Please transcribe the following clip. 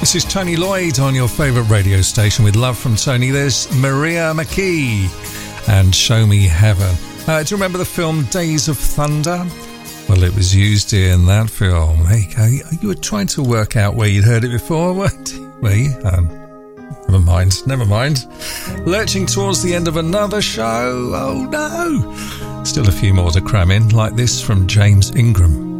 This is Tony Lloyd on your favourite radio station with love from Tony. There's Maria McKee and Show Me Heaven. Do you remember the film Days of Thunder? Well, it was used in that film. There you go. You were trying to work out where you'd heard it before, weren't you? Never mind. Lurching towards the end of another show. Oh no! Still a few more to cram in, like this from James Ingram.